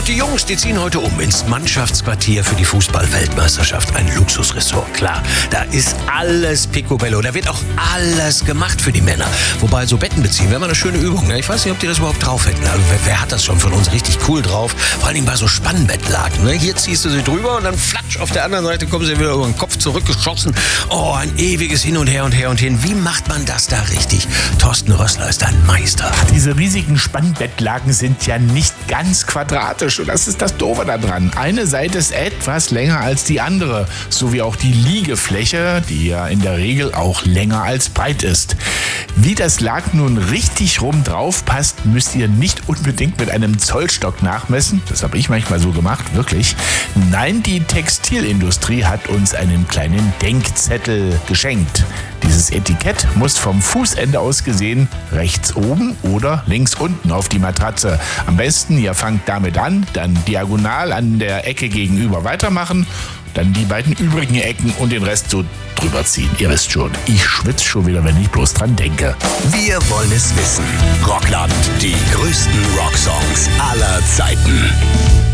Und die Jungs, die ziehen heute um ins Mannschaftsquartier für die Fußball-Weltmeisterschaft. Ein Luxusressort, klar. Da ist alles picobello. Da wird auch alles gemacht für die Männer. Wobei, so Betten beziehen wäre mal eine schöne Übung. Ne? Ich weiß nicht, ob die das überhaupt drauf hätten. Also, wer hat das schon von uns richtig cool drauf? Vor allen Dingen bei so Spannbettlaken. Ne? Hier ziehst du sie drüber und dann flatsch, auf der anderen Seite kommen sie wieder über den Kopf zurückgeschossen. Oh, ein ewiges Hin und Her und her und hin. Wie macht man das da richtig? Thorsten Rössler ist ein Meister. Diese riesigen Spannbettlaken sind ja nicht ganz quadratisch und das ist das Doofe daran. Eine Seite ist etwas länger als die andere, so wie auch die Liegefläche, die ja in der Regel auch länger als breit ist. Wie das Laken nun richtig rum drauf passt, müsst ihr nicht unbedingt mit einem Zollstock nachmessen. Das habe ich manchmal so gemacht, wirklich. Nein, die Textilindustrie hat uns einen kleinen Denkzettel geschenkt. Dieses Etikett muss vom Fußende aus gesehen rechts oben oder links unten auf die Matratze. Am besten, ihr fangt damit an, dann diagonal an der Ecke gegenüber weitermachen, dann die beiden übrigen Ecken und den Rest so drüber ziehen. Ihr wisst schon, ich schwitze schon wieder, wenn ich bloß dran denke. Wir wollen es wissen. Rockland, die größten Rocksongs aller Zeiten.